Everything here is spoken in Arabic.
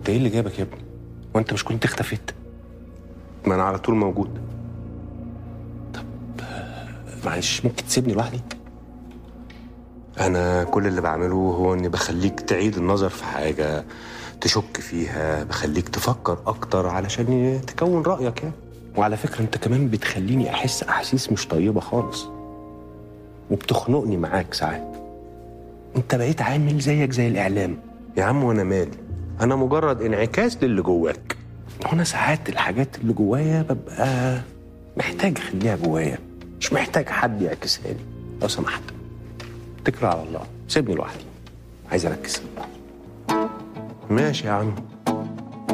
انت ايه اللي جابك يا ابني؟ وانت مش كنت اختفيت؟ ما انا على طول موجود. طب معلش ممكن تسيبني لوحدي؟ انا كل اللي بعمله هو اني بخليك تعيد النظر في حاجه تشك فيها، بخليك تفكر اكتر علشان تكون رايك يعني. وعلى فكره انت كمان بتخليني احس احاسيس مش طيبه خالص، وبتخنقني معاك ساعات. انت بقيت عامل زيك زي الاعلام يا عم، وانا مالي؟ انا مجرد انعكاس للي جواك. وانا ساعات الحاجات اللي جوايا ببقى محتاج اخليها جوايا، مش محتاج حد يعكسها لي. لو سمحت اتكل على الله، سيبني لوحدي، عايز اركز. ماشي يا عم.